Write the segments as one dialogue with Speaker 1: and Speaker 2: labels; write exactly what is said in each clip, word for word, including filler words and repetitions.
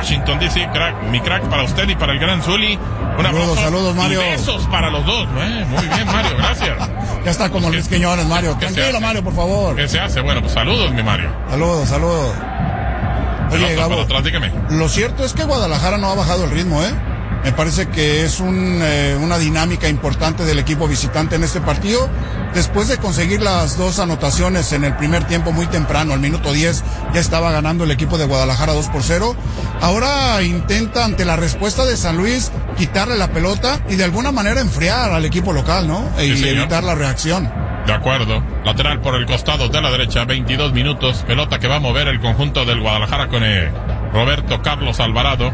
Speaker 1: Washington, D C. Crack, mi crack para usted y para el gran Zuli. Un abrazo.
Speaker 2: Saludos, saludos, Mario.
Speaker 1: Y besos para los dos. Eh, muy bien, Mario, gracias.
Speaker 2: Ya está como Luis Quiñones, Mario. Tranquilo, Mario, por favor.
Speaker 1: ¿Qué se hace? Bueno, pues saludos, mi Mario.
Speaker 2: Saludos, saludos. Oye, Gabo,
Speaker 1: para atrás, dígame.
Speaker 2: Lo cierto es que Guadalajara no ha bajado el ritmo, ¿eh? Me parece que es un, eh, una dinámica importante del equipo visitante en este partido. Después de conseguir las dos anotaciones en el primer tiempo muy temprano, al minuto diez, ya estaba ganando el equipo de Guadalajara dos por cero. Ahora intenta, ante la respuesta de San Luis, quitarle la pelota y de alguna manera enfriar al equipo local, ¿no?
Speaker 1: Sí,
Speaker 2: y
Speaker 1: señor.
Speaker 2: evitar la reacción.
Speaker 1: De acuerdo. Lateral por el costado de la derecha, veintidós minutos. Pelota que va a mover el conjunto del Guadalajara con eh, Roberto Carlos Alvarado.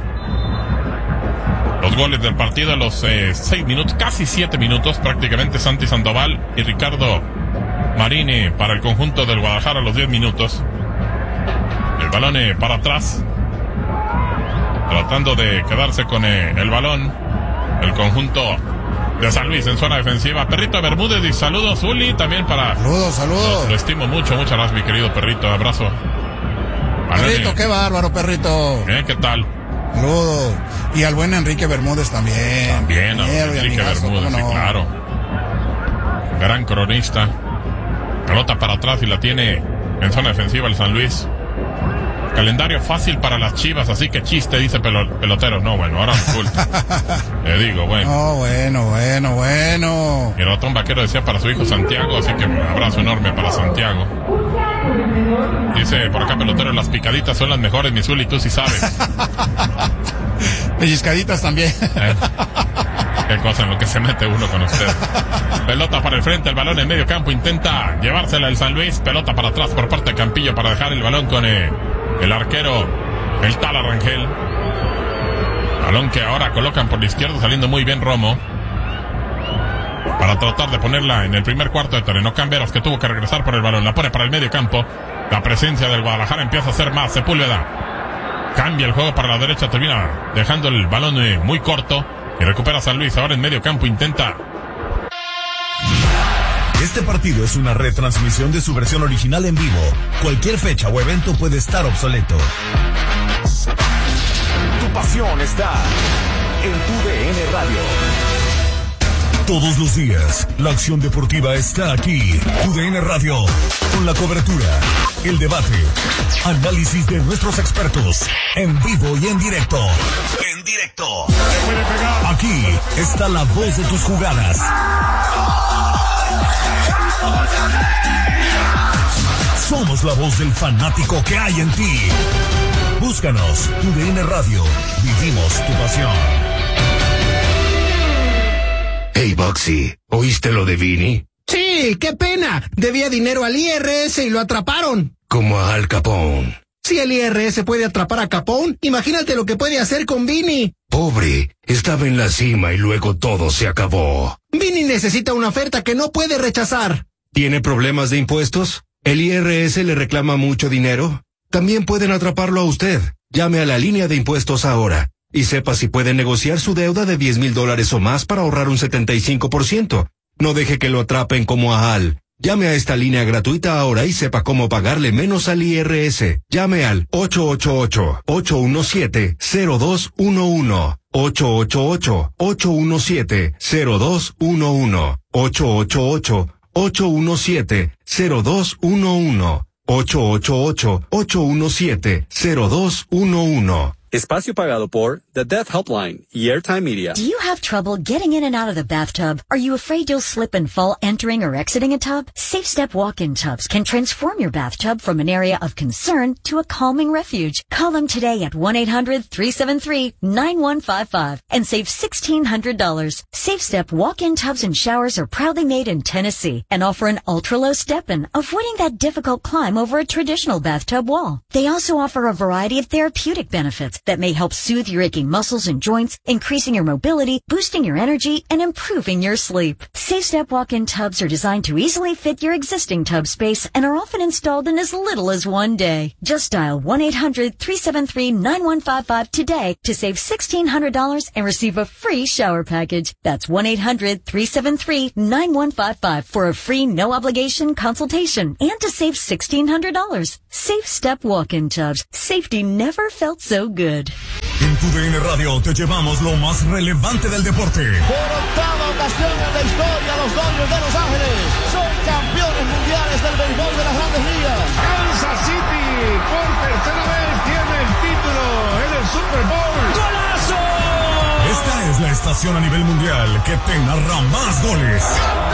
Speaker 1: Los goles del partido a los eh, seis minutos, casi siete minutos, prácticamente Santi Sandoval y Ricardo Marini para el conjunto del Guadalajara a los diez minutos. El balón eh, para atrás, tratando de quedarse con eh, el balón, el conjunto de San Luis en zona defensiva. Perrito Bermúdez y saludos, Zuli, también para...
Speaker 2: Saludos, saludos.
Speaker 1: Lo, lo estimo mucho, muchas gracias, mi querido Perrito, abrazo.
Speaker 2: Perrito, Balone. Qué bárbaro, Perrito.
Speaker 1: ¿Eh? ¿Qué tal?
Speaker 2: Saludos. Y al buen Enrique Bermúdez también.
Speaker 1: También, a Enrique amigazo, Bermúdez, no? Sí, claro. Gran cronista. Pelota para atrás y la tiene en zona defensiva el San Luis. Calendario fácil para las Chivas, así que chiste, dice pelo, pelotero. No, bueno, ahora resulta. Le digo, bueno.
Speaker 2: No, bueno, bueno, bueno.
Speaker 1: Y el ratón vaquero decía para su hijo Santiago, así que un abrazo enorme para Santiago. Dice por acá pelotero, las picaditas son las mejores, mi Zuli, tú sí sabes.
Speaker 2: Pellizcaditas también.
Speaker 1: ¿Eh? Qué cosa en lo que se mete uno con usted. Pelota para el frente, el balón en medio campo, intenta llevársela el San Luis. Pelota para atrás por parte de Campillo para dejar el balón con eh, el arquero, el Tala Rangel. Balón que ahora colocan por la izquierda, saliendo muy bien Romo, para tratar de ponerla en el primer cuarto de terreno. Camberos, que tuvo que regresar por el balón, la pone para el medio campo. La presencia del Guadalajara empieza a ser más. Sepúlveda cambia el juego para la derecha, termina dejando el balón eh, muy corto y recupera San Luis. Ahora en medio campo intenta.
Speaker 3: Este partido es una retransmisión de su versión original en vivo. Cualquier fecha o evento puede estar obsoleto. Tu pasión está en tu D N Radio. Todos los días, la acción deportiva está aquí. Tu D N Radio, con la cobertura, el debate, análisis de nuestros expertos, en vivo y en directo. En directo. Aquí está la voz de tus jugadas. Somos la voz del fanático que hay en ti. Búscanos, Tu D N Radio. Vivimos tu pasión.
Speaker 4: Hey, Boxy, ¿oíste lo de Vini?
Speaker 5: Sí, qué pena. Debía dinero al I R S y lo atraparon.
Speaker 4: Como a Al Capone.
Speaker 5: Si el I R S puede atrapar a Capone, imagínate lo que puede hacer con Vini.
Speaker 4: Pobre, estaba en la cima y luego todo se acabó.
Speaker 5: Vini necesita una oferta que no puede rechazar.
Speaker 4: ¿Tiene problemas de impuestos? ¿El I R S le reclama mucho dinero? También pueden atraparlo a usted. Llame a la línea de impuestos ahora y sepa si puede negociar su deuda de diez mil dólares o más para ahorrar un setenta y cinco por ciento. No deje que lo atrapen como a Al. Llame a esta línea gratuita ahora y sepa cómo pagarle menos al I R S. Llame al ocho ocho ocho, ocho uno siete, cero dos uno uno. ocho ocho ocho, ocho uno siete, cero dos uno uno. ocho ocho ocho, ocho uno siete, cero dos uno uno. ocho ocho ocho, ocho uno siete, cero dos uno uno.
Speaker 6: Espacio pagado por The Death Helpline y Airtime Media.
Speaker 7: Do you have trouble getting in and out of the bathtub? Are you afraid you'll slip and fall entering or exiting a tub? Safe Step walk-in tubs can transform your bathtub from an area of concern to a calming refuge. Call them today at one eight hundred, three seven three, nine one five five and save sixteen hundred dollars. Safe Step walk-in tubs and showers are proudly made in Tennessee and offer an ultra-low step-in, avoiding that difficult climb over a traditional bathtub wall. They also offer a variety of therapeutic benefits that may help soothe your aching muscles and joints, increasing your mobility, boosting your energy, and improving your sleep. Safe Step walk-in tubs are designed to easily fit your existing tub space and are often installed in as little as one day. Just dial one eight hundred, three seven three, nine one five five today to save sixteen hundred dollars and receive a free shower package. That's one eight hundred, three seven three, nine one five five for a free no-obligation consultation and to save sixteen hundred dollars. Safe Step walk-in tubs. Safety never felt so good.
Speaker 3: En tu D N Radio te llevamos lo más relevante del deporte.
Speaker 8: Por octava ocasión en la historia, los Dodgers de Los Ángeles son campeones mundiales del béisbol de las Grandes Ligas.
Speaker 9: Kansas City por tercera vez tiene el título en el Super Bowl.
Speaker 3: ¡Golazo! Esta es la estación a nivel mundial que te narra más goles.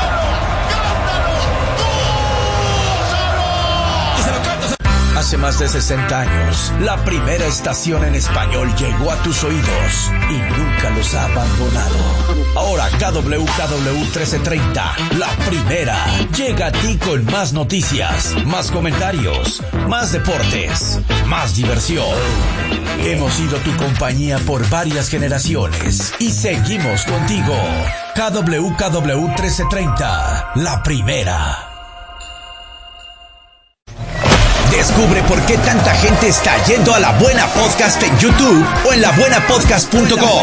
Speaker 10: Hace más de sesenta años, la primera estación en español llegó a tus oídos y nunca los ha abandonado. Ahora K W K W trece treinta, la primera, llega a ti con más noticias, más comentarios, más deportes, más diversión. Hemos sido tu compañía por varias generaciones y seguimos contigo. K W K W trece treinta, la primera. Descubre por qué tanta gente está yendo a La Buena Podcast en YouTube o en la buena podcast punto com.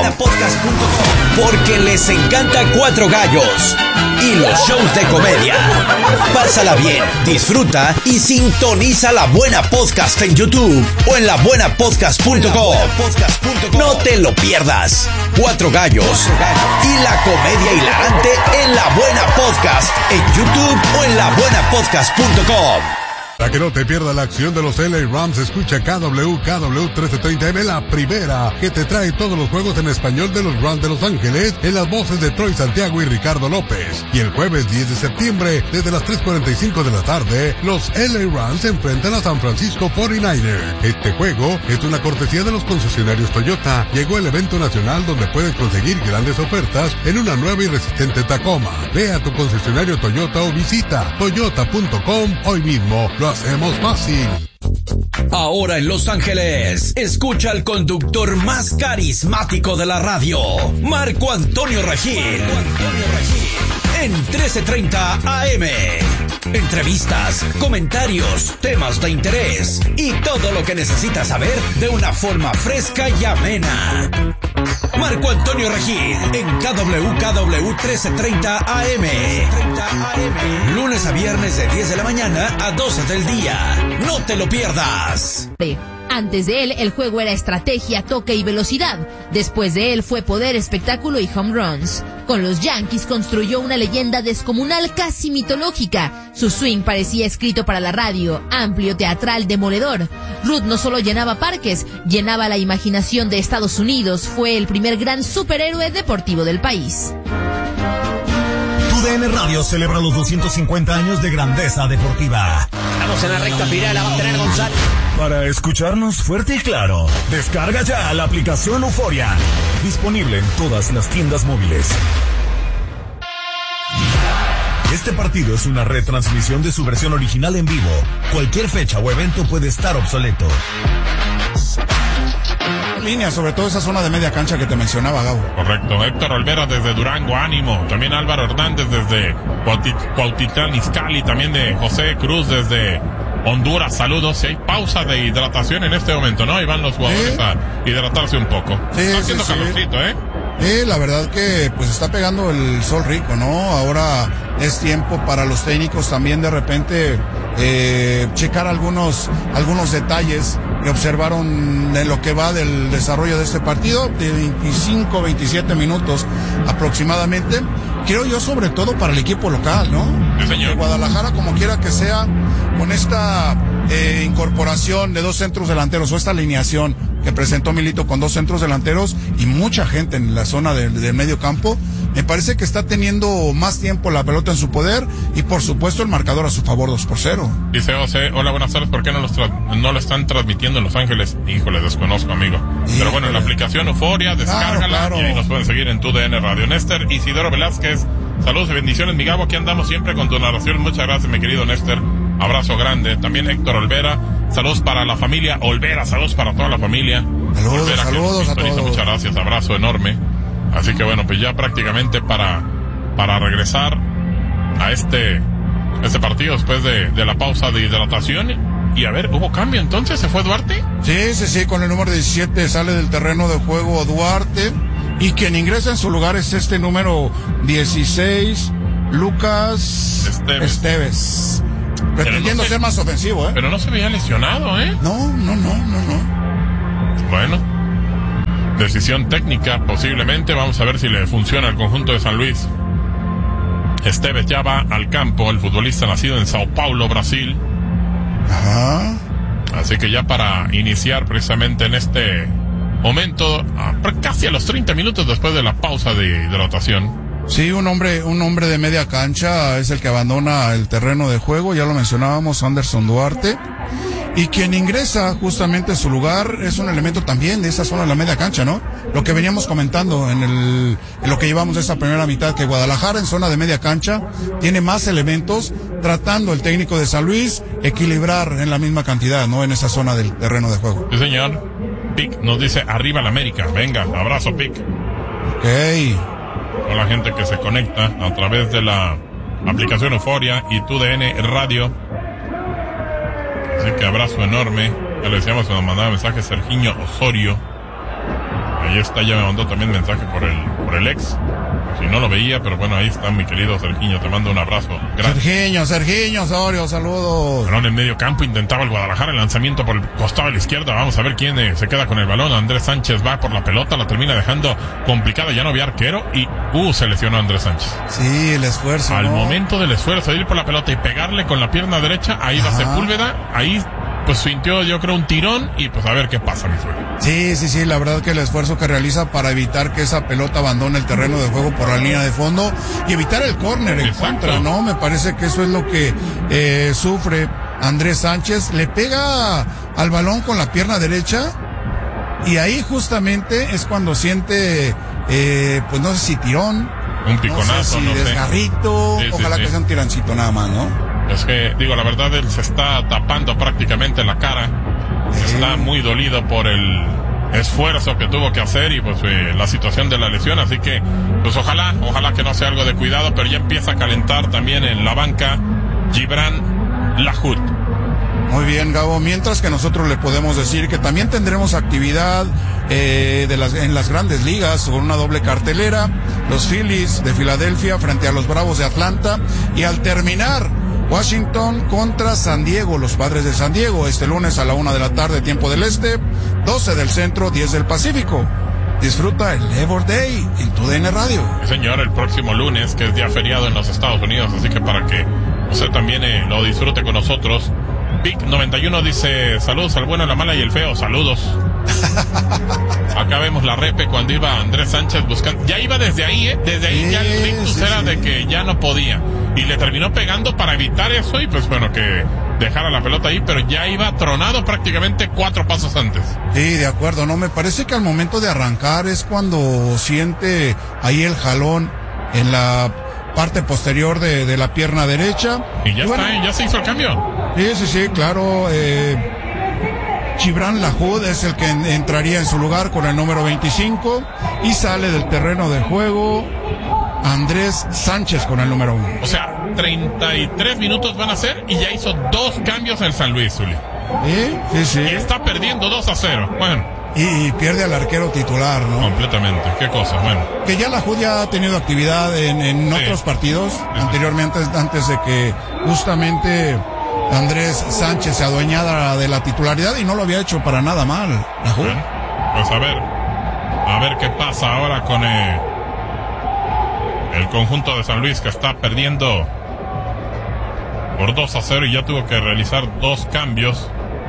Speaker 10: Porque les encanta Cuatro Gallos y los shows de comedia. Pásala bien, disfruta y sintoniza La Buena Podcast en YouTube o en la buena podcast punto com. No te lo pierdas. Cuatro Gallos y la comedia hilarante en La Buena Podcast en YouTube o en la buena podcast punto com.
Speaker 11: Para que no te pierdas la acción de los L A Rams, escucha K W K W trece treinta M, la primera, que te trae todos los juegos en español de los Rams de Los Ángeles, en las voces de Troy Santiago y Ricardo López. Y el jueves diez de septiembre, desde las tres cuarenta y cinco de la tarde, los L A Rams se enfrentan a San Francisco cuarenta y nueve ers. Este juego es una cortesía de los concesionarios Toyota. Llegó el evento nacional donde puedes conseguir grandes ofertas en una nueva y resistente Tacoma. Ve a tu concesionario Toyota o visita toyota punto com hoy mismo. Lo hacemos fácil.
Speaker 10: Ahora en Los Ángeles, escucha al conductor más carismático de la radio, Marco Antonio Regil. Marco Antonio Regil. En trece treinta A M. Entrevistas, comentarios, temas de interés y todo lo que necesitas saber de una forma fresca y amena. Marco Antonio Regil en K W K W trece treinta A M. Lunes a viernes de diez de la mañana a doce del día. No te lo pierdas.
Speaker 12: Antes de él, el juego era estrategia, toque y velocidad. Después de él fue poder, espectáculo y home runs. Con los Yankees construyó una leyenda descomunal, casi mitológica. Su swing parecía escrito para la radio, amplio, teatral, demoledor. Ruth no solo llenaba parques, llenaba la imaginación de Estados Unidos. Fue el primer gran superhéroe deportivo del país.
Speaker 3: Tu D N Radio celebra los doscientos cincuenta años de grandeza deportiva.
Speaker 13: Estamos en la recta final, la va a tener González.
Speaker 3: Para escucharnos fuerte y claro, descarga ya la aplicación Euforia. Disponible en todas las tiendas móviles. Este partido es una retransmisión de su versión original en vivo. Cualquier fecha o evento puede estar obsoleto.
Speaker 2: Línea, sobre todo esa zona de media cancha que te mencionaba, Gabo.
Speaker 1: Correcto. Héctor Olvera desde Durango, ánimo. También Álvaro Hernández desde Cuautitlán Izcalli. También de José Cruz desde Honduras, saludos. Si hay pausa de hidratación en este momento, ¿no? Y van los jugadores ¿Sí? a hidratarse un poco.
Speaker 2: Sí,
Speaker 1: está haciendo
Speaker 2: sí,
Speaker 1: calorcito,
Speaker 2: sí.
Speaker 1: ¿eh?
Speaker 2: Sí, la verdad que pues está pegando el sol rico, ¿no? Ahora es tiempo para los técnicos también de repente eh, checar algunos algunos detalles que observaron en lo que va del desarrollo de este partido, de veinticinco, veintisiete minutos aproximadamente. Creo yo sobre todo para el equipo local, ¿no?
Speaker 1: Sí, señor.
Speaker 2: De Guadalajara, como quiera que sea, con esta eh, incorporación de dos centros delanteros o esta alineación que presentó Milito con dos centros delanteros y mucha gente en la zona del, del medio campo, me parece que está teniendo más tiempo la pelota en su poder y por supuesto el marcador a su favor, dos por cero.
Speaker 1: Dice José, hola, buenas tardes, ¿por qué no, los tra- no lo están transmitiendo en Los Ángeles? Híjole, desconozco, amigo. Híjole. Pero bueno, en la aplicación Euforia, descárgala, claro, claro. Y ahí nos pueden seguir en tu D N Radio. Néstor Isidoro Velázquez, saludos y bendiciones, mi Gabo, aquí andamos siempre con tu narración, muchas gracias, mi querido Néstor, abrazo grande. También Héctor Olvera, saludos para la familia Olvera, saludos para toda la familia.
Speaker 2: Saludos,
Speaker 1: Olvera,
Speaker 2: saludos a todos.
Speaker 1: Muchas gracias, abrazo enorme. Así que bueno, pues ya prácticamente para, para regresar a este, este partido después de, de la pausa de hidratación. Y a ver, ¿hubo cambio entonces? ¿Se fue Duarte?
Speaker 2: Sí, sí, sí, con el número diecisiete sale del terreno de juego Duarte. Y quien ingresa en su lugar es este número dieciséis, Lucas
Speaker 1: Esteves.
Speaker 2: Esteves. Pretendiendo no se, ser más ofensivo, ¿eh?
Speaker 1: Pero no se veía lesionado, ¿eh?
Speaker 2: No, no, no, no, no.
Speaker 1: Bueno. decisión técnica, posiblemente. Vamos a ver si le funciona al conjunto de San Luis. Esteves ya va al campo, el futbolista nacido en Sao Paulo, Brasil.
Speaker 2: Ajá.
Speaker 1: Así que ya para iniciar precisamente en este momento, casi a los treinta minutos después de la pausa de hidratación.
Speaker 2: Sí, un hombre, un hombre de media cancha es el que abandona el terreno de juego, ya lo mencionábamos, Anderson Duarte. Y quien ingresa justamente a su lugar es un elemento también de esa zona de la media cancha, ¿no? Lo que veníamos comentando en, el, en lo que llevamos de esta primera mitad, que Guadalajara en zona de media cancha tiene más elementos, tratando el técnico de San Luis equilibrar en la misma cantidad, ¿no? En esa zona del terreno de juego.
Speaker 1: Sí, señor. Pic nos dice, arriba la América. Venga, abrazo, Pic.
Speaker 2: Ok.
Speaker 1: Con la gente que se conecta a través de la aplicación Euforia y Tu D N Radio. Así que abrazo enorme. Ya le decíamos que nos mandaba mensaje Sergiño Osorio. Ahí está, ya me mandó también mensaje por el, por el ex. Si no lo veía, pero bueno, ahí está mi querido Sergiño, te mando un abrazo.
Speaker 2: Gracias. Sergiño, Sergiño Osorio, saludos.
Speaker 1: Balón en medio campo, intentaba el Guadalajara el lanzamiento por el costado de la izquierda. Vamos a ver quién eh, se queda con el balón. Andrés Sánchez va por la pelota, la termina dejando complicada, ya no había arquero y uh, se lesionó Andrés Sánchez.
Speaker 2: Sí, el esfuerzo.
Speaker 1: Al
Speaker 2: ¿no?
Speaker 1: momento del esfuerzo de ir por la pelota y pegarle con la pierna derecha, ahí va Sepúlveda, ahí pues sintió yo creo un tirón y pues a ver qué pasa, mi suegro.
Speaker 2: Sí, sí, sí, la verdad que el esfuerzo que realiza para evitar que esa pelota abandone el terreno de juego por la línea de fondo y evitar el córner en contra, ¿no? Me parece que eso es lo que eh, sufre Andrés Sánchez. Le pega al balón con la pierna derecha y ahí justamente es cuando siente, eh, pues no sé si tirón,
Speaker 1: un piconazo,
Speaker 2: no sé si
Speaker 1: no sé.
Speaker 2: desgarrito,
Speaker 1: sí,
Speaker 2: ojalá
Speaker 1: sí,
Speaker 2: que
Speaker 1: sí.
Speaker 2: sea un tirancito nada más, ¿no?
Speaker 1: Es que, digo, la verdad, él se está tapando prácticamente la cara. Sí. Está muy dolido por el esfuerzo que tuvo que hacer y pues eh, la situación de la lesión. Así que, pues ojalá, ojalá que no sea algo de cuidado, pero ya empieza a calentar también en la banca Gibran Lahoud.
Speaker 2: Muy bien, Gabo. Mientras que nosotros le podemos decir que también tendremos actividad eh, de las, en las grandes ligas con una doble cartelera. Los Phillies de Filadelfia frente a los Bravos de Atlanta. Y al terminar, Washington contra San Diego, los Padres de San Diego, este lunes a la una de la tarde, tiempo del este, doce del centro, diez del Pacífico. Disfruta el Labor Day en Tu D N Radio.
Speaker 1: Sí, señor, el próximo lunes, que es día feriado en los Estados Unidos, así que para que usted también eh, lo disfrute con nosotros. Vic noventa y uno dice, saludos al bueno, la mala y el feo, saludos. Acá vemos la repe cuando iba Andrés Sánchez buscando, ya iba desde ahí, ¿eh? Desde ahí sí, ya el rictus sí, era sí. de que ya no podía. Y le terminó pegando para evitar eso y pues bueno, que dejara la pelota ahí, pero ya iba tronado prácticamente cuatro pasos antes.
Speaker 2: Sí, de acuerdo, no, me parece que al momento de arrancar es cuando siente ahí el jalón en la parte posterior de, de la pierna derecha.
Speaker 1: Y ya
Speaker 2: y
Speaker 1: está,
Speaker 2: bueno,
Speaker 1: ya se hizo el cambio.
Speaker 2: Sí, sí, sí, claro. Eh, Gibran Lahoud es el que en, entraría en su lugar con el número veinticinco y sale del terreno de juego Andrés Sánchez con el número uno.
Speaker 1: O sea, treinta y tres minutos van a ser y ya hizo dos cambios en San Luis, Zuli.
Speaker 2: Sí, sí, sí.
Speaker 1: Y está perdiendo dos a cero. Bueno.
Speaker 2: Y, y pierde al arquero titular, ¿no?
Speaker 1: Completamente, qué cosa, bueno.
Speaker 2: Que ya Lahoud ya ha tenido actividad en, en sí. otros partidos, sí. anteriormente, antes de que justamente Andrés Sánchez se adueñara de la titularidad y no lo había hecho para nada mal, Lahoud.
Speaker 1: Bueno, pues a ver, a ver qué pasa ahora con eh, el conjunto de San Luis, que está perdiendo por dos a cero y ya tuvo que realizar dos cambios.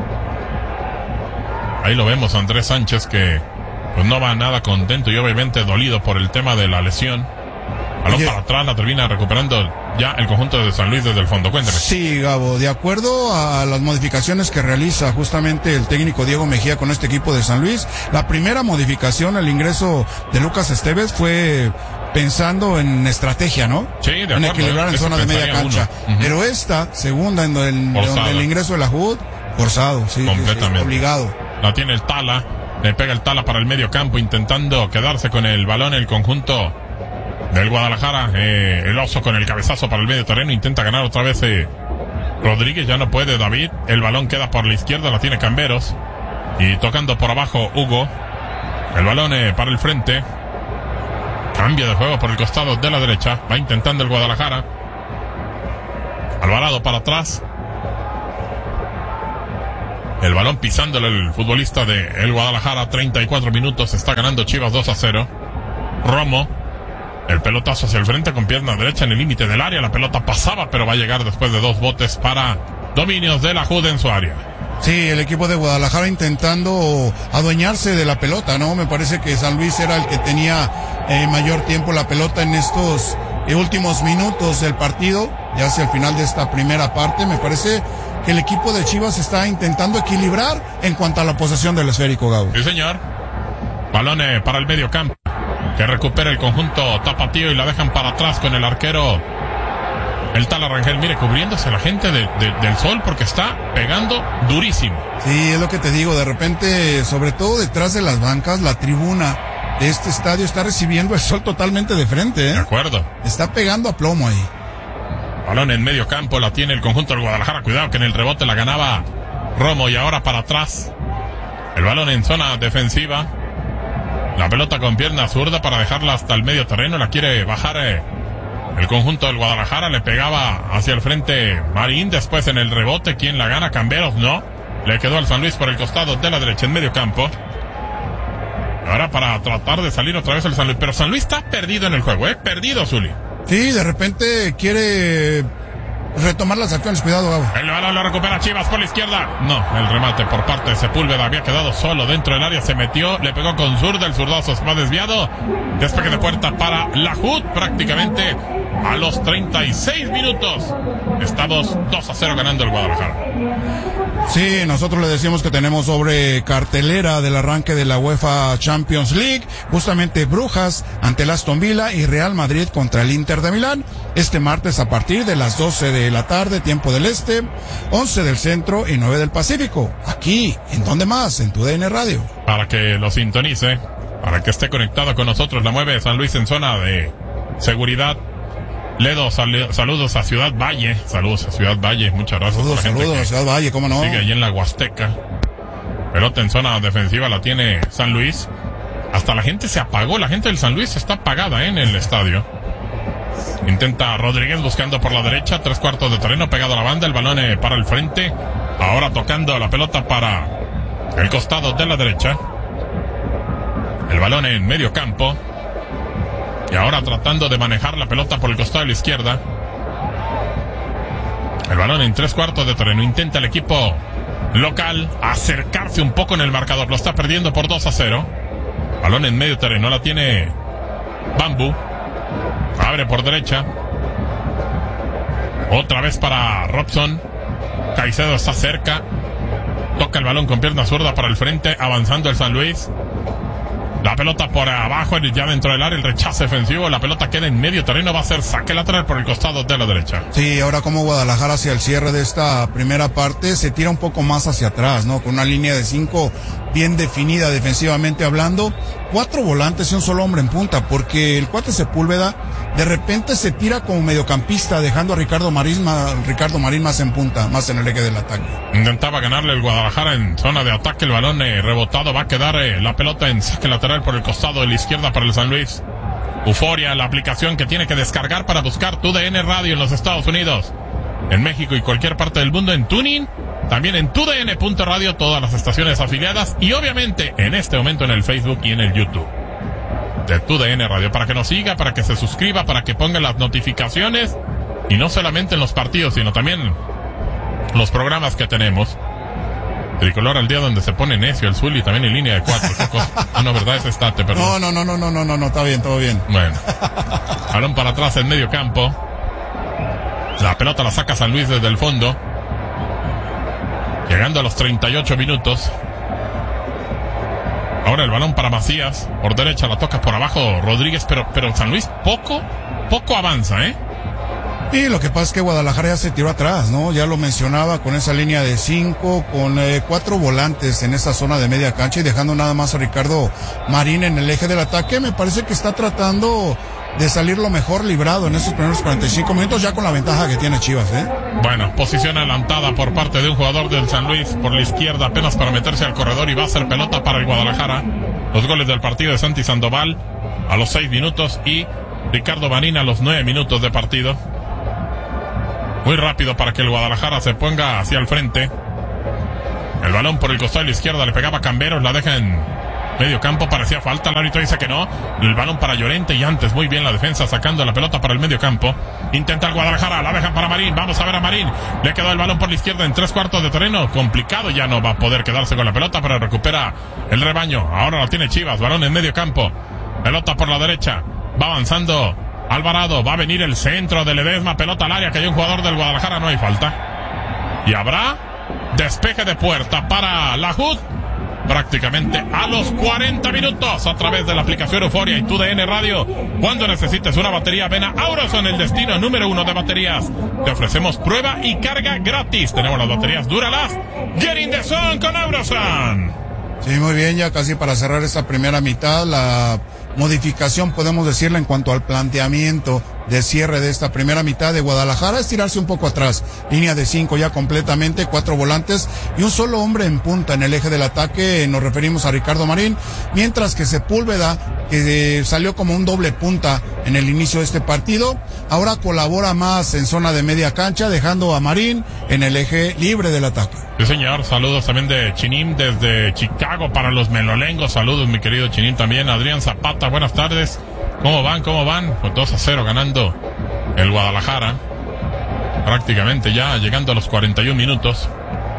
Speaker 1: Ahí lo vemos, Andrés Sánchez, que pues no va nada contento y obviamente dolido por el tema de la lesión. Balón para atrás, la termina recuperando ya el conjunto de San Luis desde el fondo. Cuéntame.
Speaker 2: Sí, Gabo, de acuerdo a las modificaciones que realiza justamente el técnico Diego Mejía con este equipo de San Luis, la primera modificación, el ingreso de Lucas Esteves, fue pensando en estrategia, ¿no?
Speaker 1: Sí, de acuerdo.
Speaker 2: En equilibrar en zona de media cancha.
Speaker 1: Uh-huh.
Speaker 2: Pero esta, segunda, en el, donde el ingreso de Lahoud, forzado, sí,
Speaker 1: completamente.
Speaker 2: Sí, sí, obligado.
Speaker 1: La tiene el Tala, le pega el Tala para el medio campo, intentando quedarse con el balón el conjunto del Guadalajara. Eh, el Oso con el cabezazo para el medio terreno, intenta ganar otra vez eh, Rodríguez, ya no puede David, el balón queda por la izquierda, la tiene Camberos, y tocando por abajo Hugo, el balón eh, para el frente, cambio de juego por el costado de la derecha, va intentando el Guadalajara, Alvarado para atrás, El balón pisándole el futbolista de el Guadalajara. treinta y cuatro minutos. Está ganando Chivas dos a cero. Romo. El pelotazo hacia el frente con pierna derecha en el límite del área. La pelota pasaba, pero va a llegar después de dos botes para dominios de la Jude en su área.
Speaker 2: Sí, el equipo de Guadalajara intentando adueñarse de la pelota, ¿no? Me parece que San Luis era el que tenía eh, mayor tiempo la pelota en estos eh, últimos minutos del partido, ya hacia el final de esta primera parte. Me parece que el equipo de Chivas está intentando equilibrar en cuanto a la posesión del esférico, Gabo.
Speaker 1: Sí, señor. Balón eh, para el medio campo, que recupera el conjunto tapatío y la dejan para atrás con el arquero, el tal Rangel. Mire, cubriéndose la gente de, de, del sol porque está pegando durísimo.
Speaker 2: Sí, es lo que te digo, de repente, sobre todo detrás de las bancas, la tribuna de este estadio está recibiendo el sol totalmente de frente, ¿eh?
Speaker 1: De acuerdo.
Speaker 2: Está pegando a plomo ahí.
Speaker 1: Balón en medio campo, la tiene el conjunto del Guadalajara. Cuidado que en el rebote la ganaba Romo y ahora para atrás. El balón en zona defensiva. La pelota con pierna zurda para dejarla hasta el medio terreno. La quiere bajar eh, el conjunto del Guadalajara. Le pegaba hacia el frente Marín. Después en el rebote, ¿quién la gana? Camberos, no. Le quedó al San Luis por el costado de la derecha en medio campo. Ahora para tratar de salir otra vez el San Luis. Pero San Luis está perdido en el juego, ¿eh? Perdido, Zuli.
Speaker 2: Sí, de repente quiere retomar las acciones. Cuidado, Gabo.
Speaker 1: El balón lo recupera Chivas por la izquierda. No, el remate por parte de Sepúlveda. Había quedado solo dentro del área. Se metió, le pegó con zurda. El zurdazo se va desviado. Despegue de puerta para la J U D. Prácticamente a los treinta y seis minutos. Estamos dos a cero ganando el Guadalajara.
Speaker 2: Sí, nosotros le decimos que tenemos sobre cartelera del arranque de la UEFA Champions League, justamente Brujas ante el Aston Villa y Real Madrid contra el Inter de Milán, este martes a partir de las doce de la tarde, tiempo del este, once del centro y nueve del Pacífico. Aquí, ¿en dónde más? En tu D N Radio.
Speaker 1: Para que lo sintonice, para que esté conectado con nosotros, la mueve San Luis en zona de seguridad. Ledo, sal, saludos a Ciudad Valle, saludos a Ciudad Valle, muchas gracias.
Speaker 2: Saludos,
Speaker 1: a la gente
Speaker 2: saludos a Ciudad Valle, cómo no.
Speaker 1: Sigue ahí en la Huasteca. Pelota en zona defensiva la tiene San Luis. Hasta la gente se apagó, la gente del San Luis está apagada ¿eh? en el estadio. Intenta Rodríguez buscando por la derecha, tres cuartos de terreno pegado a la banda, el balón eh, para el frente. Ahora tocando la pelota para el costado de la derecha. El balón en medio campo. Y ahora tratando de manejar la pelota por el costado de la izquierda. El balón en tres cuartos de terreno. Intenta el equipo local acercarse un poco en el marcador. Lo está perdiendo por dos a cero. Balón en medio terreno. La tiene Bambú. Abre por derecha. Otra vez para Robson. Caicedo está cerca. Toca el balón con pierna zurda para el frente. Avanzando el San Luis. La pelota por abajo, ya dentro del área, el rechazo defensivo, la pelota queda en medio terreno, va a ser saque lateral por el costado de la derecha.
Speaker 2: Sí, ahora como Guadalajara hacia el cierre de esta primera parte se tira un poco más hacia atrás, ¿no? Con una línea de cinco bien definida defensivamente hablando, cuatro volantes y un solo hombre en punta, porque el cuate Sepúlveda de repente se tira como mediocampista, dejando a Ricardo Marín, Ricardo Marín más en punta, más en el eje del ataque.
Speaker 1: Intentaba ganarle el Guadalajara en zona de ataque, el balón eh, rebotado, va a quedar eh, la pelota en saque lateral por el costado de la izquierda para el San Luis. Euforia, la aplicación que tiene que descargar para buscar tu D N Radio en los Estados Unidos, en México y cualquier parte del mundo, en Tuning, también en tu D N punto radio, todas las estaciones afiliadas y obviamente en este momento en el Facebook y en el YouTube de tu D N Radio, para que nos siga, para que se suscriba, para que ponga las notificaciones y no solamente en los partidos, sino también los programas que tenemos. Tricolor al día donde se pone necio el Zuli, también en línea de cuatro. Ah, no, verdad, es estate, perdón.
Speaker 2: No, no, no, no, no, no, no, está bien, todo bien.
Speaker 1: Bueno, balón para atrás en medio campo. La pelota la saca San Luis desde el fondo. Llegando a los treinta y ocho minutos. Ahora el balón para Macías. Por derecha la toca por abajo Rodríguez, pero, pero San Luis poco, poco avanza, ¿eh?
Speaker 2: Y lo que pasa es que Guadalajara ya se tiró atrás, ¿no? Ya lo mencionaba con esa línea de cinco, con eh, cuatro volantes en esa zona de media cancha y dejando nada más a Ricardo Marín en el eje del ataque. Me parece que está tratando de salir lo mejor librado en esos primeros cuarenta y cinco minutos, ya con la ventaja que tiene Chivas, ¿eh?
Speaker 1: Bueno, posición adelantada por parte de un jugador del San Luis por la izquierda, apenas para meterse al corredor, y va a ser pelota para el Guadalajara. Los goles del partido de Santi Sandoval a los seis minutos y Ricardo Marín a los nueve minutos de partido. Muy rápido para que el Guadalajara se ponga hacia el frente. El balón por el costado de la izquierda, le pegaba Camberos, la deja en medio campo, parecía falta, el árbitro dice que no. El balón para Llorente y antes muy bien la defensa sacando la pelota para el medio campo. Intenta el Guadalajara, la dejan para Marín, vamos a ver a Marín. Le quedó el balón por la izquierda en tres cuartos de terreno, complicado, ya no va a poder quedarse con la pelota, pero recupera el rebaño. Ahora lo tiene Chivas, balón en medio campo. Pelota por la derecha, va avanzando Alvarado, va a venir el centro de Ledesma, pelota al área, que hay un jugador del Guadalajara, no hay falta. Y habrá despeje de puerta para la J U D prácticamente a los cuarenta minutos a través de la aplicación Euforia y tu D N Radio. Cuando necesites una batería, ven a Auroson, el destino número uno de baterías. Te ofrecemos prueba y carga gratis. Tenemos las baterías Duralast. Get in the zone con Auroson.
Speaker 2: Sí, muy bien, ya casi para cerrar esta primera mitad, la modificación, podemos decirle, en cuanto al planteamiento de cierre de esta primera mitad de Guadalajara, es tirarse un poco atrás, línea de cinco ya completamente, cuatro volantes y un solo hombre en punta en el eje del ataque. Nos referimos a Ricardo Marín, mientras que Sepúlveda, que salió como un doble punta en el inicio de este partido, ahora colabora más en zona de media cancha, dejando a Marín en el eje libre del ataque.
Speaker 1: Sí, señor, saludos también de Chinim desde Chicago para los melolengos, saludos mi querido Chinim también. Adrián Zapata, buenas tardes. ¿Cómo van? ¿Cómo van? Pues dos a cero ganando el Guadalajara. Prácticamente ya llegando a los cuarenta y un minutos.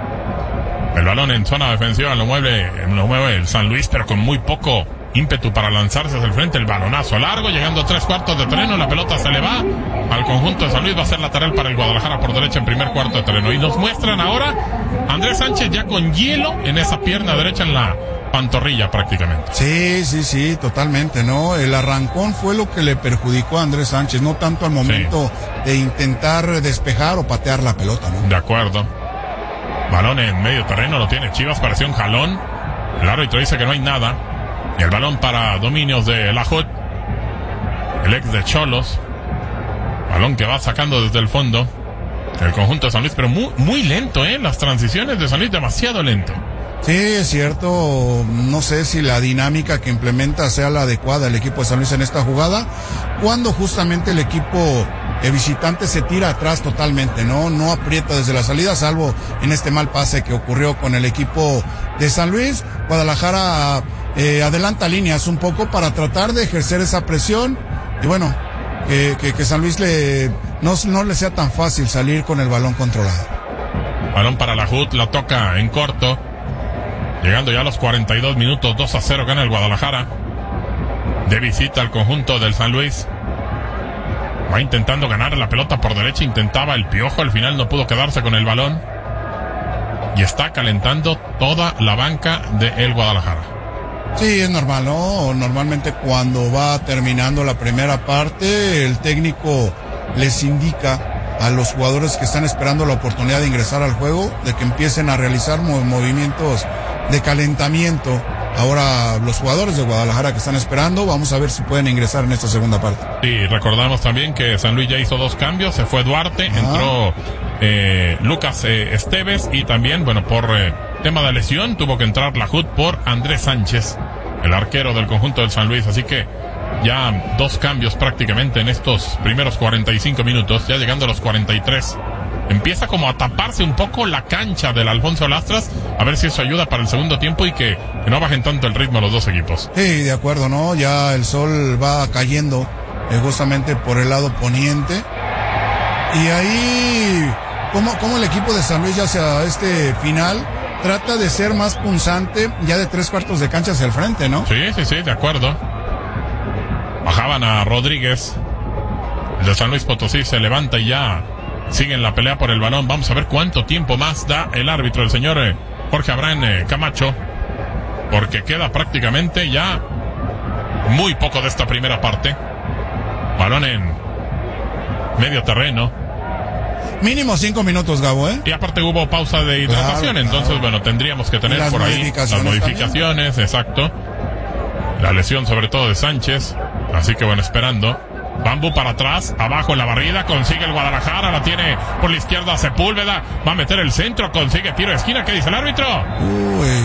Speaker 1: El balón en zona defensiva lo mueve, lo mueve el San Luis, pero con muy poco ímpetu para lanzarse hacia el frente. El balonazo largo, llegando a tres cuartos de terreno. La pelota se le va al conjunto de San Luis. Va a ser lateral para el Guadalajara por derecha en primer cuarto de terreno. Y nos muestran ahora Andrés Sánchez ya con hielo en esa pierna derecha, en la pantorrilla prácticamente.
Speaker 2: Sí, sí, sí, totalmente, ¿no? El arrancón fue lo que le perjudicó a Andrés Sánchez, no tanto al momento sí. de intentar despejar o patear la pelota, ¿no?
Speaker 1: De acuerdo. Balón en medio terreno, lo tiene Chivas, pareció un jalón. El árbitro dice que no hay nada. Y el balón para dominios de la J U D, el ex de Xolos. Balón que va sacando desde el fondo el conjunto de San Luis, pero muy, muy lento, ¿eh? Las transiciones de San Luis, demasiado lento.
Speaker 2: Sí, es cierto, no sé si la dinámica que implementa sea la adecuada el equipo de San Luis en esta jugada, cuando justamente el equipo eh, visitante se tira atrás totalmente, ¿no? No aprieta desde la salida, salvo en este mal pase que ocurrió con el equipo de San Luis. Guadalajara eh, adelanta líneas un poco para tratar de ejercer esa presión, y bueno, que, que, que San Luis le, no, no le sea tan fácil salir con el balón controlado.
Speaker 1: Balón para la J U D, la toca en corto. Llegando ya a los cuarenta y dos minutos, dos a cero gana el Guadalajara. De visita al conjunto del San Luis. Va intentando ganar la pelota por derecha, intentaba el Piojo, al final no pudo quedarse con el balón. Y está calentando toda la banca de el Guadalajara.
Speaker 2: Sí, es normal, ¿no? Normalmente cuando va terminando la primera parte, el técnico les indica a los jugadores que están esperando la oportunidad de ingresar al juego, de que empiecen a realizar mov- movimientos de calentamiento. Ahora los jugadores de Guadalajara que están esperando, vamos a ver si pueden ingresar en esta segunda parte.
Speaker 1: Sí, recordamos también que San Luis ya hizo dos cambios, se fue Duarte, ah. entró eh, Lucas eh, Esteves, y también, bueno, por eh, tema de lesión tuvo que entrar la J U D por Andrés Sánchez, el arquero del conjunto del San Luis, así que ya dos cambios prácticamente en estos primeros cuarenta y cinco minutos, ya llegando a los cuarenta y tres. Empieza como a taparse un poco la cancha del Alfonso Lastras, a ver si eso ayuda para el segundo tiempo y que, que no bajen tanto el ritmo los dos equipos.
Speaker 2: Sí, de acuerdo, ¿no? Ya el sol va cayendo eh, justamente por el lado poniente. Y ahí, como, como el equipo de San Luis ya hacia este final trata de ser más punzante, ya de tres cuartos de cancha hacia el frente, ¿no?
Speaker 1: Sí, sí, sí, de acuerdo. Bajaban a Rodríguez. El de San Luis Potosí se levanta y ya siguen la pelea por el balón. Vamos a ver cuánto tiempo más da el árbitro, el señor eh, Jorge Abraham eh, Camacho, porque queda prácticamente ya muy poco de esta primera parte. Balón en medio terreno.
Speaker 2: Mínimo cinco minutos, Gabo, ¿eh?
Speaker 1: Y aparte hubo pausa de hidratación, claro, entonces, claro, bueno, tendríamos que tener por ahí las modificaciones, también. Exacto. La lesión sobre todo de Sánchez, así que bueno, esperando. Bambú para atrás, abajo en la barrida, consigue el Guadalajara, la tiene por la izquierda Sepúlveda, va a meter el centro, consigue tiro de esquina. ¿Qué dice el árbitro?
Speaker 2: Uy.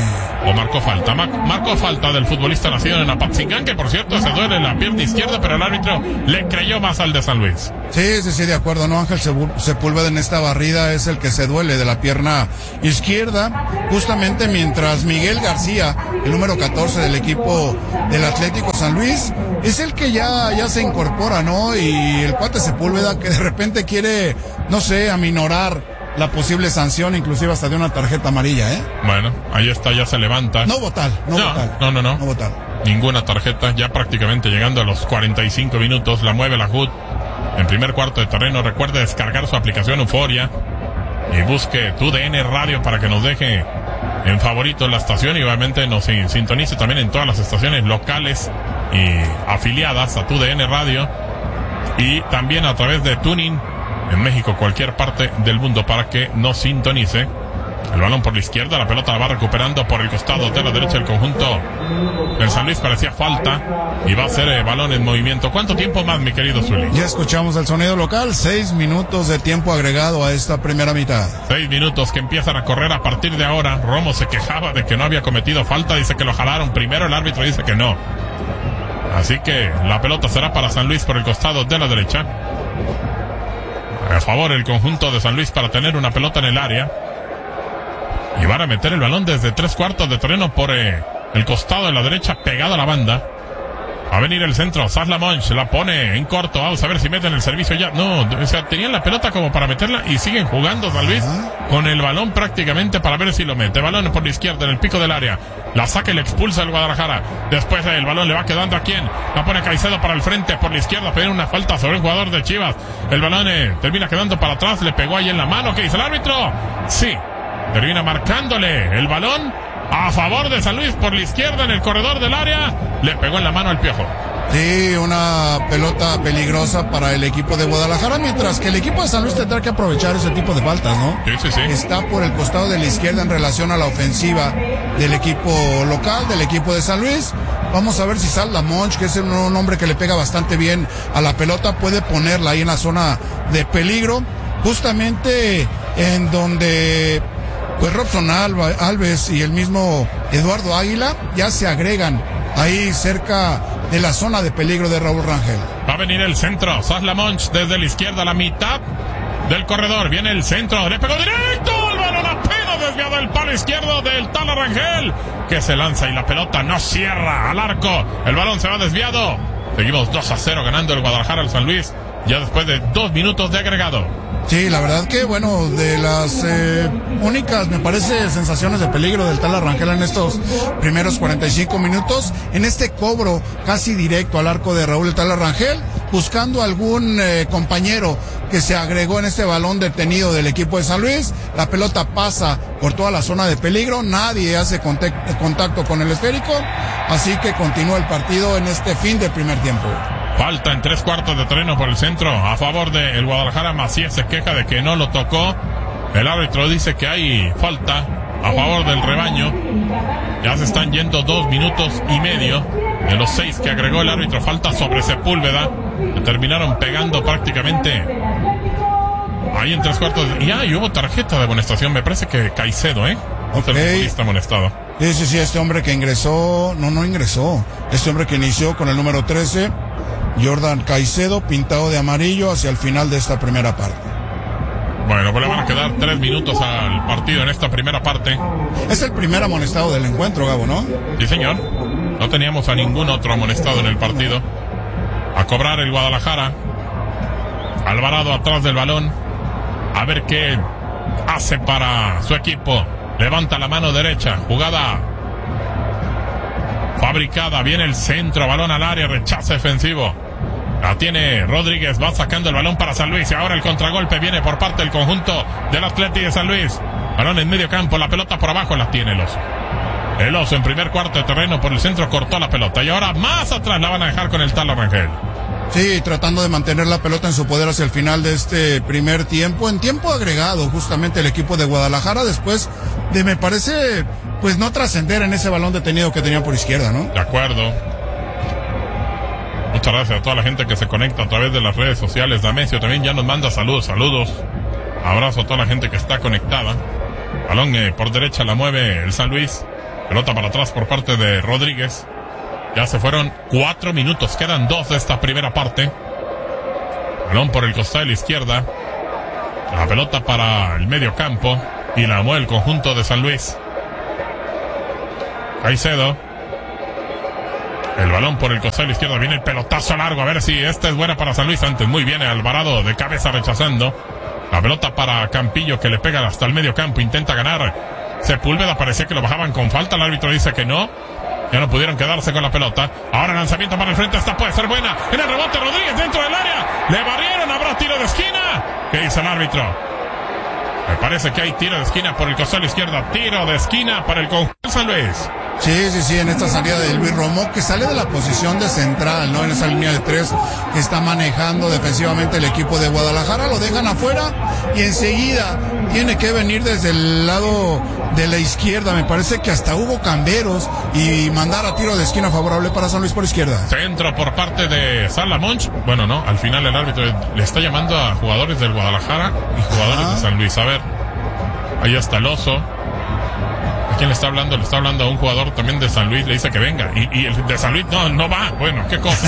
Speaker 1: o marcó falta. Mar- marcó falta del futbolista nacido en Apatzingán, que por cierto se duele la pierna izquierda, pero el árbitro le creyó más al de San Luis.
Speaker 2: Sí, sí, sí, de acuerdo, ¿no? Ángel Sepúlveda en esta barrida es el que se duele de la pierna izquierda, justamente mientras Miguel García, el número catorce del equipo del Atlético San Luis, es el que ya, ya se incorpora, ¿no? Y el cuate Sepúlveda que de repente quiere, no sé, aminorar la posible sanción, inclusive hasta de una tarjeta amarilla, ¿eh?
Speaker 1: Bueno, ahí está, ya se levanta.
Speaker 2: No votar, no,
Speaker 1: no
Speaker 2: votar.
Speaker 1: No, no, no.
Speaker 2: No votar.
Speaker 1: Ninguna tarjeta, ya prácticamente llegando a los cuarenta y cinco minutos, la mueve la J U D en primer cuarto de terreno. Recuerde descargar su aplicación Euforia y busque Tu D N Radio para que nos deje en favorito la estación y obviamente nos sintonice también en todas las estaciones locales y afiliadas a Tu D N Radio y también a través de Tuning en México, cualquier parte del mundo, para que nos sintonice. El balón por la izquierda, la pelota la va recuperando por el costado de la derecha el conjunto del San Luis. Parecía falta y va a ser eh, balón en movimiento. ¿Cuánto tiempo más, mi querido Zuli?
Speaker 2: Ya escuchamos el sonido local, seis minutos de tiempo agregado a esta primera mitad.
Speaker 1: Seis minutos que empiezan a correr a partir de ahora. Romo se quejaba de que no había cometido falta, dice que lo jalaron primero, el árbitro dice que no. Así que la pelota será para San Luis por el costado de la derecha. A favor el conjunto de San Luis para tener una pelota en el área. Y van a meter el balón desde tres cuartos de terreno por eh, el costado de la derecha, pegado a la banda. Va a venir el centro, Sasla Monch la pone en corto. Vamos a ver si meten el servicio ya. No, o sea, tenían la pelota como para meterla y siguen jugando San Luis con el balón prácticamente para ver si lo mete. Balón por la izquierda en el pico del área. La saca y le expulsa el Guadalajara. Después el balón le va quedando a quién. La pone Caicedo para el frente por la izquierda. Pedir una falta sobre un jugador de Chivas. El balón eh, termina quedando para atrás. Le pegó ahí en la mano. ¿Qué dice el árbitro? Sí. Termina marcándole el balón a favor de San Luis por la izquierda en el corredor del área. Le pegó en la mano al Piojo.
Speaker 2: Sí, una pelota peligrosa para el equipo de Guadalajara, mientras que el equipo de San Luis tendrá que aprovechar ese tipo de faltas, ¿no?
Speaker 1: Sí, sí, sí.
Speaker 2: Está por el costado de la izquierda en relación a la ofensiva del equipo local, del equipo de San Luis. Vamos a ver si Sasla Monch, que es un, un hombre que le pega bastante bien a la pelota, puede ponerla ahí en la zona de peligro, justamente en donde pues Robson Alba, Alves y el mismo Eduardo Águila ya se agregan ahí cerca de la zona de peligro de Raúl Rangel.
Speaker 1: Va a venir el centro, Sasla Monch desde la izquierda, la mitad del corredor, viene el centro, le pegó directo, el balón apenas desviado del palo izquierdo del Tala Rangel, que se lanza y la pelota no cierra al arco, el balón se va desviado. Seguimos dos a cero ganando el Guadalajara al San Luis, ya después de dos minutos de agregado.
Speaker 2: Sí, la verdad que, bueno, de las eh, únicas, me parece, sensaciones de peligro del Tala Rangel en estos primeros cuarenta y cinco minutos, en este cobro casi directo al arco de Raúl el Tala Rangel, buscando algún eh, compañero que se agregó en este balón detenido del equipo de San Luis. La pelota pasa por toda la zona de peligro, nadie hace contacto, contacto con el esférico, así que continúa el partido en este fin de primer tiempo.
Speaker 1: Falta en tres cuartos de terreno por el centro a favor de el Guadalajara. Macías se queja de que no lo tocó. El árbitro dice que hay falta a favor del rebaño. Ya se están yendo dos minutos y medio de los seis que agregó el árbitro. Falta sobre Sepúlveda. Le terminaron pegando prácticamente ahí en tres cuartos. Y ah, y hubo tarjeta de amonestación. Me parece que Caicedo, ¿eh?
Speaker 2: Okay.
Speaker 1: El futbolista amonestado.
Speaker 2: Sí, sí, sí, este hombre que ingresó, no, no ingresó. Este hombre que inició con el número trece, Jordan Caicedo, pintado de amarillo hacia el final de esta primera parte.
Speaker 1: Bueno, pues le van a quedar tres minutos al partido en esta primera parte.
Speaker 2: Es el primer amonestado del encuentro, Gabo, ¿no?
Speaker 1: Sí, señor. No teníamos a ningún otro amonestado en el partido. A cobrar el Guadalajara. Alvarado atrás del balón. A ver qué hace para su equipo. Levanta la mano derecha. Jugada fabricada. Viene el centro. Balón al área. Rechazo defensivo. La tiene Rodríguez. Va sacando el balón para San Luis. Y ahora el contragolpe viene por parte del conjunto del Atlético de San Luis. Balón en medio campo. La pelota por abajo la tiene el Oso. El Oso en primer cuarto de terreno por el centro cortó la pelota. Y ahora más atrás la van a dejar con el Tala Rangel.
Speaker 2: Sí, tratando de mantener la pelota en su poder hacia el final de este primer tiempo. En tiempo agregado, justamente el equipo de Guadalajara, después de, me parece, pues no trascender en ese balón detenido que tenía por izquierda, ¿no?
Speaker 1: De acuerdo. Muchas gracias a toda la gente que se conecta a través de las redes sociales. Damesio también ya nos manda saludos, saludos. Abrazo a toda la gente que está conectada. Balón eh, por derecha la mueve el San Luis. Pelota para atrás por parte de Rodríguez. Ya se fueron cuatro minutos. Quedan dos de esta primera parte. Balón por el costado de la izquierda. La pelota para el medio campo. Y la mueve el conjunto de San Luis. Caicedo. El balón por el costado de la izquierda. Viene el pelotazo largo. A ver si esta es buena para San Luis. Antes muy bien Alvarado de cabeza rechazando. La pelota para Campillo, que le pega hasta el medio campo. Intenta ganar Sepúlveda. Parecía que lo bajaban con falta. El árbitro dice que no. Ya no pudieron quedarse con la pelota. Ahora lanzamiento para el frente. Esta puede ser buena. En el rebote Rodríguez dentro del área. Le barrieron. Habrá tiro de esquina. ¿Qué dice el árbitro? Me parece que hay tiro de esquina por el costado de la izquierda. Tiro de esquina para el conjunto de San Luis.
Speaker 2: Sí, sí, sí, en esta salida de Luis Romo, que sale de la posición de central, ¿no? En esa línea de tres que está manejando defensivamente el equipo de Guadalajara, lo dejan afuera y enseguida tiene que venir desde el lado de la izquierda. Me parece que hasta hubo camberos y mandar a tiro de esquina favorable para San Luis por izquierda.
Speaker 1: Centro por parte de Salamonch. Bueno, no, al final el árbitro le está llamando a jugadores del Guadalajara y jugadores Ajá. de San Luis. A ver, ahí está el oso. ¿A quién le está hablando? Le está hablando a un jugador también de San Luis, le dice que venga. Y, y el de San Luis no, no va. Bueno, qué cosa.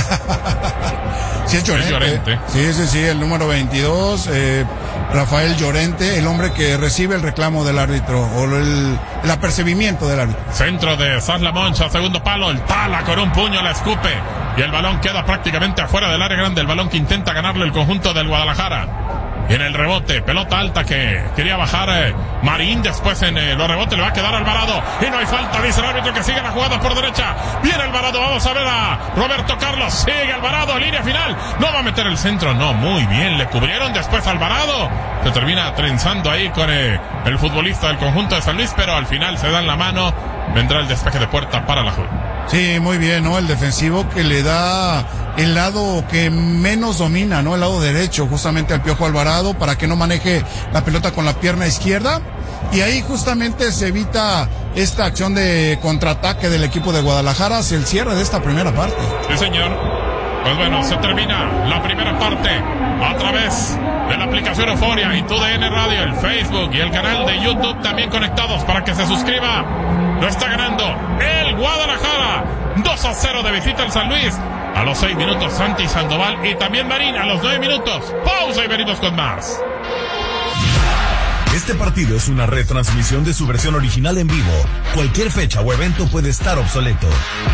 Speaker 2: Sí, es Llorente. Es Llorente. Sí, sí, sí, el número veintidós, eh, Rafael Llorente, el hombre que recibe el reclamo del árbitro, o el, el apercibimiento del árbitro.
Speaker 1: Centro de Salamonch, segundo palo, el tala con un puño, la escupe. Y el balón queda prácticamente afuera del área grande, el balón que intenta ganarle el conjunto del Guadalajara. Y en el rebote, pelota alta que quería bajar eh, Marín, después en eh, los rebotes le va a quedar Alvarado, y no hay falta, dice el árbitro que sigue la jugada por derecha, viene Alvarado, vamos a ver a Roberto Carlos, sigue Alvarado, línea final, no va a meter el centro, no, muy bien, le cubrieron, después Alvarado, se termina trenzando ahí con eh, el futbolista del conjunto de San Luis, pero al final se dan la mano, vendrá el despeje de puerta para la jugada.
Speaker 2: Sí, muy bien, ¿no? El defensivo que le da el lado que menos domina, ¿no? El lado derecho, justamente al Piojo Alvarado, para que no maneje la pelota con la pierna izquierda. Y ahí justamente se evita esta acción de contraataque del equipo de Guadalajara hacia el cierre de esta primera parte.
Speaker 1: Sí, señor. Pues bueno, se termina la primera parte a través de la aplicación Euforia y Tu D N Radio, el Facebook y el canal de YouTube también conectados para que se suscriba. Lo está ganando el Guadalajara, dos a cero de visita al San Luis. A los seis minutos Santi Sandoval y también Marín a los nueve minutos. Pausa y venimos con más.
Speaker 3: Este partido es una retransmisión de su versión original en vivo. Cualquier fecha o evento puede estar obsoleto.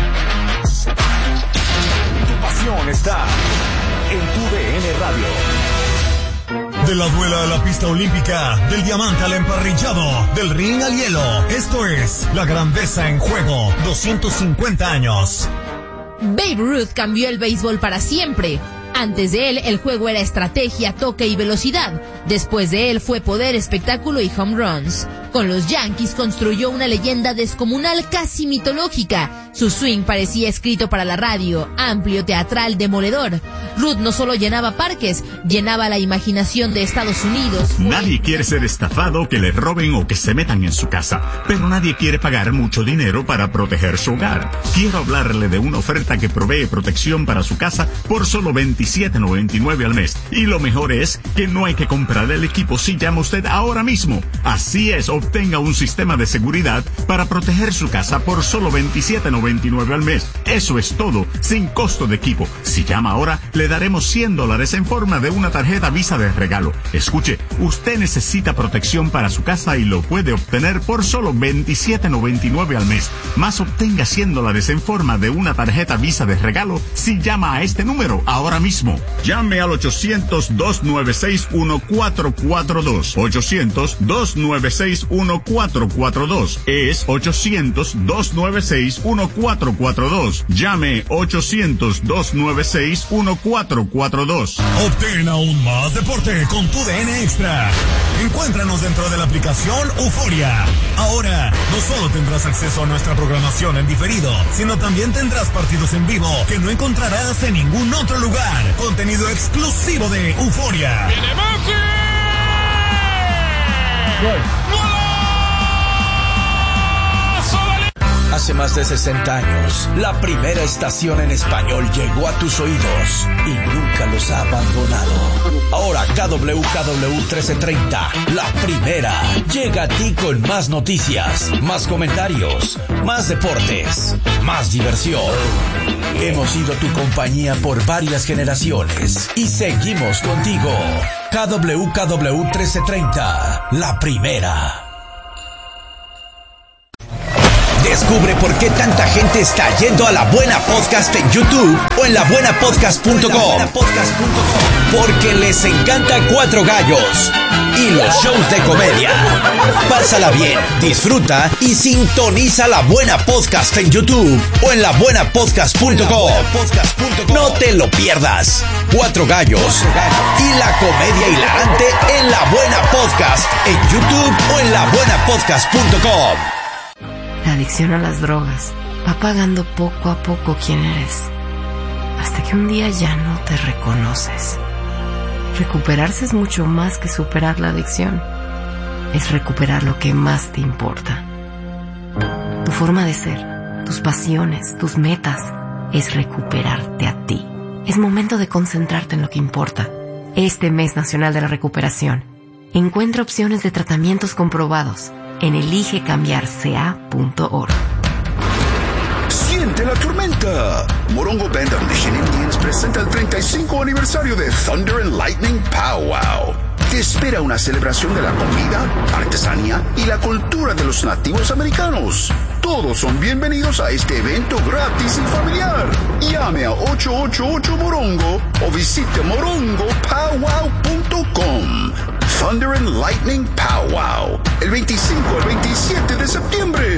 Speaker 10: Tu pasión está en Tu D N Radio.
Speaker 3: De la duela a la pista olímpica, del diamante al emparrillado, del ring al hielo. Esto es la grandeza en juego. doscientos cincuenta años.
Speaker 12: Babe Ruth cambió el béisbol para siempre. Antes de él, el juego era estrategia, toque y velocidad. Después de él fue poder, espectáculo y home runs. Con los Yankees construyó una leyenda descomunal, casi mitológica. Su swing parecía escrito para la radio, amplio, teatral, demoledor. Ruth no solo llenaba parques, llenaba la imaginación de Estados Unidos.
Speaker 14: Nadie quiere ser estafado, que le roben o que se metan en su casa, pero nadie quiere pagar mucho dinero para proteger su hogar. Quiero hablarle de una oferta que provee protección para su casa por solo veintisiete noventa y nueve al mes. Y lo mejor es que no hay que comprar el equipo si llama usted ahora mismo. Así es, obtenga un sistema de seguridad para proteger su casa por solo veintisiete noventa y nueve al mes. Eso es todo, sin costo de equipo. Si llama ahora, le daremos cien dólares en forma de una tarjeta Visa de regalo. Escuche, usted necesita protección para su casa y lo puede obtener por solo veintisiete noventa y nueve al mes. Más obtenga cien dólares en forma de una tarjeta Visa de regalo si llama a este número ahora mismo. Llame al ochocientos, dos nueve seis, uno cuatro cuatro dos. ochocientos, dos nueve seis, uno cuatro cuatro dos. Es ochocientos, dos nueve seis, uno cuatro cuatro dos. Llame ochocientos, dos nueve seis, uno cuatro cuatro dos.
Speaker 3: Obtén aún más deporte con Tu D N Extra. Encuéntranos dentro de la aplicación Euforia. Ahora, no solo tendrás acceso a nuestra programación en diferido, sino también tendrás partidos en vivo que no encontrarás en ningún otro lugar. Contenido exclusivo de Euforia.
Speaker 1: ¡Viene Messi!
Speaker 3: ¡Gol!
Speaker 1: ¡Golazo!
Speaker 10: Hace más de sesenta años, la primera estación en español llegó a tus oídos y nunca los ha abandonado. Ahora K W K W trece treinta, la primera, llega a ti con más noticias, más comentarios, más deportes, más diversión. Hemos sido tu compañía por varias generaciones y seguimos contigo. K W K W trece treinta, la primera. Descubre por qué tanta gente está yendo a La Buena Podcast en YouTube o en la buena podcast punto com. Porque les encanta Cuatro Gallos y los shows de comedia. Pásala bien, disfruta y sintoniza La Buena Podcast en YouTube o en la buena podcast punto com. No te lo pierdas. Cuatro Gallos y la comedia hilarante en La Buena Podcast en YouTube o en la buena podcast punto com.
Speaker 15: La adicción a las drogas va pagando poco a poco quién eres, hasta que un día ya no te reconoces. Recuperarse es mucho más que superar la adicción. Es recuperar lo que más te importa. Tu forma de ser, tus pasiones, tus metas, es recuperarte a ti. Es momento de concentrarte en lo que importa. Este mes nacional de la recuperación, encuentra opciones de tratamientos comprobados en elige cambiar c a punto org.
Speaker 16: Siente la tormenta. Morongo Band of Mission Indians presenta el treinta y cinco aniversario de Thunder and Lightning Powwow. Te espera una celebración de la comida, artesanía y la cultura de los nativos americanos. Todos son bienvenidos a este evento gratis y familiar. Llame a ocho ocho ocho Morongo o visite morongo powwow punto com. Thunder and Lightning Powwow, el veinticinco al veintisiete de septiembre.